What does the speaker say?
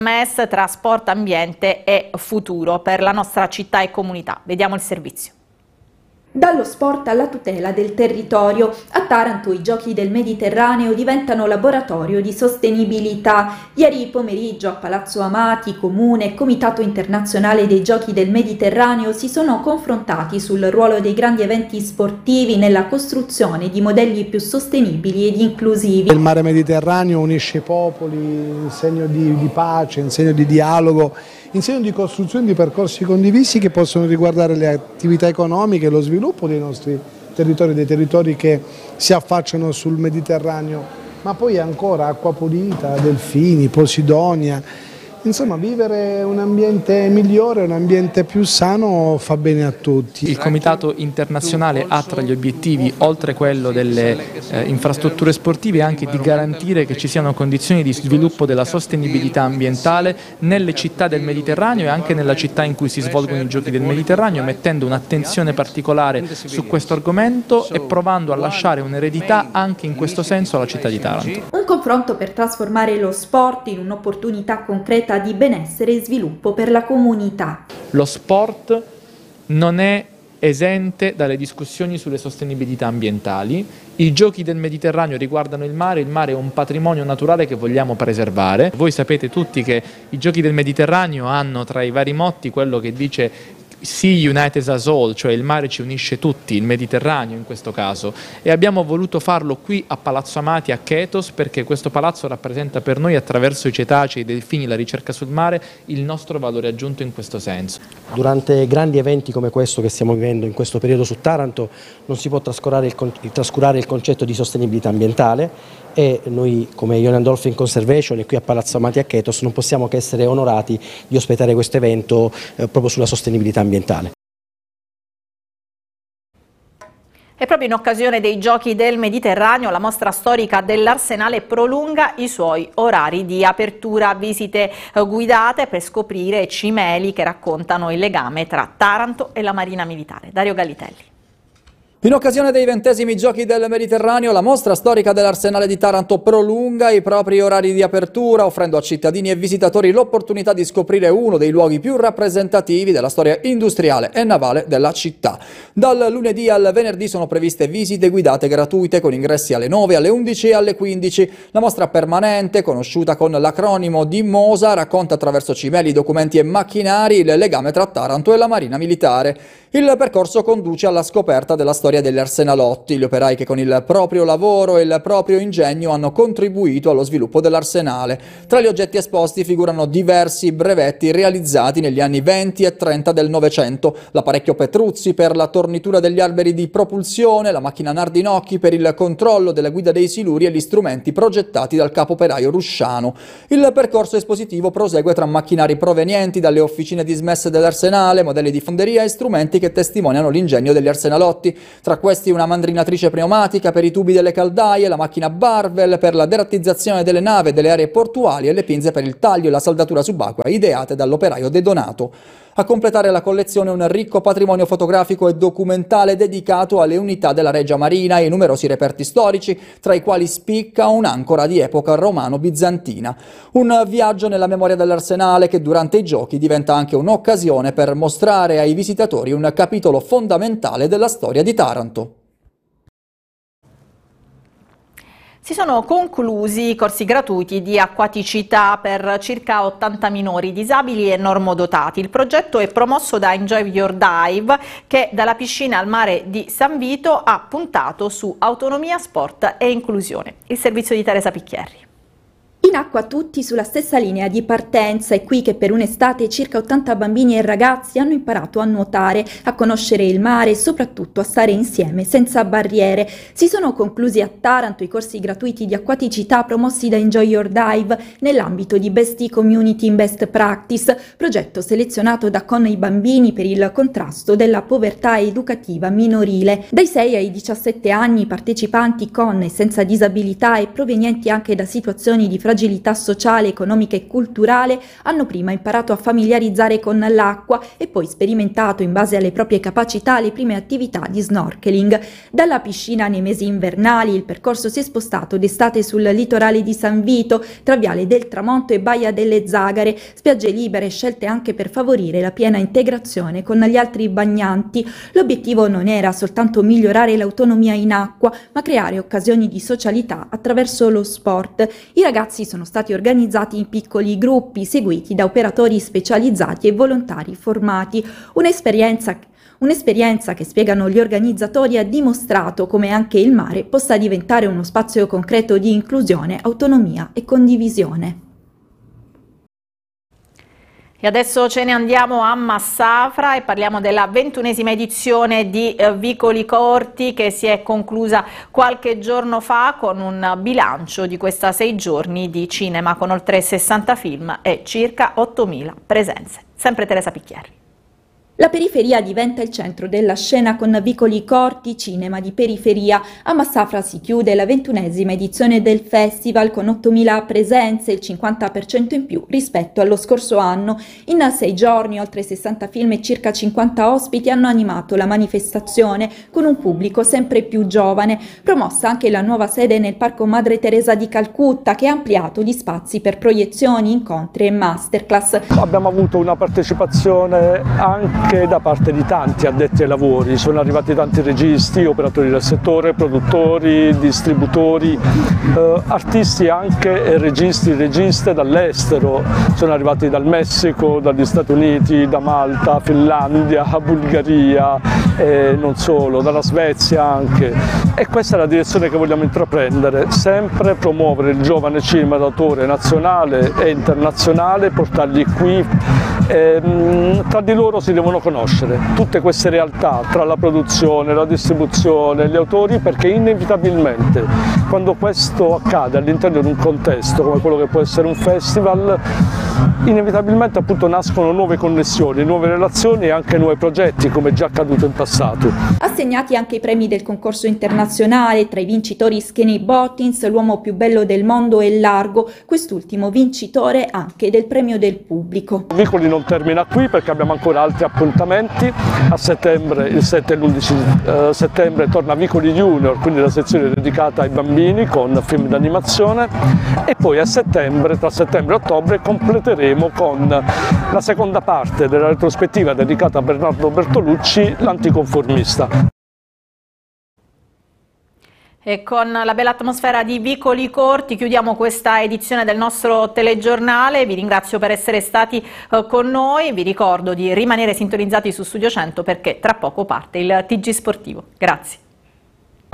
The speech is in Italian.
MES tra sport, ambiente e futuro per la nostra città e comunità. Vediamo il servizio. Dallo sport alla tutela del territorio, a Taranto i Giochi del Mediterraneo diventano laboratorio di sostenibilità. Ieri pomeriggio a Palazzo Amati, Comune e Comitato Internazionale dei Giochi del Mediterraneo si sono confrontati sul ruolo dei grandi eventi sportivi nella costruzione di modelli più sostenibili ed inclusivi. Il mare Mediterraneo unisce i popoli in segno di pace, in segno di dialogo, in segno di costruzione di percorsi condivisi che possono riguardare le attività economiche e lo sviluppo dei nostri territori, dei territori che si affacciano sul Mediterraneo, ma poi ancora acqua pulita, delfini, Posidonia. Insomma, vivere un ambiente migliore, un ambiente più sano fa bene a tutti. Il Comitato Internazionale ha tra gli obiettivi, oltre quello delle infrastrutture sportive, anche di garantire che ci siano condizioni di sviluppo della sostenibilità ambientale nelle città del Mediterraneo e anche nella città in cui si svolgono i Giochi del Mediterraneo, mettendo un'attenzione particolare su questo argomento e provando a lasciare un'eredità anche in questo senso alla città di Taranto. Un confronto per trasformare lo sport in un'opportunità concreta di benessere e sviluppo per la comunità. Lo sport non è esente dalle discussioni sulle sostenibilità ambientali. I Giochi del Mediterraneo riguardano il mare è un patrimonio naturale che vogliamo preservare. Voi sapete tutti che i Giochi del Mediterraneo hanno tra i vari motti quello che dice Sea United Us All, cioè il mare ci unisce tutti, il Mediterraneo in questo caso, e abbiamo voluto farlo qui a Palazzo Amati, a Chetos, perché questo palazzo rappresenta per noi, attraverso i cetacei, i delfini, la ricerca sul mare, il nostro valore aggiunto in questo senso. Durante grandi eventi come questo che stiamo vivendo in questo periodo su Taranto non si può trascurare il concetto di sostenibilità ambientale, e noi come Ionian Dolphin Conservation e qui a Palazzo Amati a Chetos non possiamo che essere onorati di ospitare questo evento proprio sulla sostenibilità ambientale. E proprio in occasione dei Giochi del Mediterraneo la mostra storica dell'Arsenale prolunga i suoi orari di apertura, visite guidate per scoprire cimeli che raccontano il legame tra Taranto e la Marina Militare. Dario Gallitelli. In occasione dei 20esimi Giochi del Mediterraneo, la mostra storica dell'Arsenale di Taranto prolunga i propri orari di apertura, offrendo a cittadini e visitatori l'opportunità di scoprire uno dei luoghi più rappresentativi della storia industriale e navale della città. Dal lunedì al venerdì sono previste visite guidate gratuite con ingressi alle 9, alle 11 e alle 15. La mostra permanente, conosciuta con l'acronimo di MOSA, racconta attraverso cimeli, documenti e macchinari il legame tra Taranto e la Marina Militare. Il percorso conduce alla scoperta della storia degli arsenalotti, gli operai che con il proprio lavoro e il proprio ingegno hanno contribuito allo sviluppo dell'arsenale. Tra gli oggetti esposti figurano diversi brevetti realizzati negli anni 20 e 30 del Novecento, l'apparecchio Petruzzi per la tornitura degli alberi di propulsione, la macchina Nardinocchi per il controllo della guida dei siluri e gli strumenti progettati dal capo operaio Rusciano. Il percorso espositivo prosegue tra macchinari provenienti dalle officine dismesse dell'arsenale, modelli di fonderia e strumenti che testimoniano l'ingegno degli arsenalotti. Tra questi una mandrinatrice pneumatica per i tubi delle caldaie, la macchina Barvel per la derattizzazione delle navi e delle aree portuali e le pinze per il taglio e la saldatura subacquea ideate dall'operaio De Donato. A completare la collezione un ricco patrimonio fotografico e documentale dedicato alle unità della Regia Marina e numerosi reperti storici, tra i quali spicca un'ancora di epoca romano-bizantina. Un viaggio nella memoria dell'arsenale che durante i Giochi diventa anche un'occasione per mostrare ai visitatori un capitolo fondamentale della storia di Taranto. Si sono conclusi i corsi gratuiti di acquaticità per circa 80 minori disabili e normodotati. Il progetto è promosso da Enjoy Your Dive, che dalla piscina al mare di San Vito ha puntato su autonomia, sport e inclusione. Il servizio di Teresa Picchierri. In acqua tutti sulla stessa linea di partenza, è qui che per un'estate circa 80 bambini e ragazzi hanno imparato a nuotare, a conoscere il mare e soprattutto a stare insieme senza barriere. Si sono conclusi a Taranto i corsi gratuiti di acquaticità promossi da Enjoy Your Dive nell'ambito di Bestie Community in Best Practice, progetto selezionato da Con i bambini per il contrasto della povertà educativa minorile. Dai 6 ai 17 anni partecipanti con e senza disabilità e provenienti anche da situazioni di fragilità fragilità sociale, economica e culturale hanno prima imparato a familiarizzare con l'acqua e poi sperimentato in base alle proprie capacità le prime attività di snorkeling. Dalla piscina nei mesi invernali il percorso si è spostato d'estate sul litorale di San Vito, tra Viale del Tramonto e Baia delle Zagare, spiagge libere scelte anche per favorire la piena integrazione con gli altri bagnanti. L'obiettivo non era soltanto migliorare l'autonomia in acqua, ma creare occasioni di socialità attraverso lo sport. I ragazzi sono stati organizzati in piccoli gruppi, seguiti da operatori specializzati e volontari formati. Un'esperienza che, spiegano gli organizzatori, ha dimostrato come anche il mare possa diventare uno spazio concreto di inclusione, autonomia e condivisione. E adesso ce ne andiamo a Massafra e parliamo della 21esima edizione di Vicoli Corti, che si è conclusa qualche giorno fa con un bilancio di questa 6 giorni di cinema con oltre 60 film e circa 8.000 presenze. Sempre Teresa Picchieri. La periferia diventa il centro della scena con Vicoli Corti, cinema di periferia. A Massafra si chiude la 21esima edizione del festival con 8.000 presenze, il 50% in più rispetto allo scorso anno. In 6 giorni oltre 60 film e circa 50 ospiti hanno animato la manifestazione con un pubblico sempre più giovane. Promossa anche la nuova sede nel Parco Madre Teresa di Calcutta, che ha ampliato gli spazi per proiezioni, incontri e masterclass. Abbiamo avuto una partecipazione anche da parte di tanti addetti ai lavori, sono arrivati tanti registi, operatori del settore, produttori, distributori, artisti anche e registe dall'estero, sono arrivati dal Messico, dagli Stati Uniti, da Malta, Finlandia, Bulgaria e non solo, dalla Svezia anche. E questa è la direzione che vogliamo intraprendere, sempre promuovere il giovane cinema d'autore nazionale e internazionale, portarli qui. Tra di loro si devono conoscere tutte queste realtà, tra la produzione, la distribuzione, gli autori, perché inevitabilmente quando questo accade all'interno di un contesto come quello che può essere un festival, inevitabilmente appunto nascono nuove connessioni, nuove relazioni e anche nuovi progetti, come già accaduto in passato. Assegnati anche i premi del concorso internazionale, tra i vincitori Skinny Bottins, l'uomo più bello del mondo e Largo, quest'ultimo vincitore anche del premio del pubblico. Vicoli non termina qui perché abbiamo ancora altri appuntamenti. A settembre, il 7 e l'11 settembre, torna Vicoli Junior, quindi la sezione dedicata ai bambini con film d'animazione, e poi a settembre, tra settembre e ottobre, completeremo con la seconda parte della retrospettiva dedicata a Bernardo Bertolucci, l'anticonformista. E con la bella atmosfera di Vicoli Corti chiudiamo questa edizione del nostro telegiornale. Vi ringrazio per essere stati con noi, vi ricordo di rimanere sintonizzati su Studio 100 perché tra poco parte il TG Sportivo. Grazie.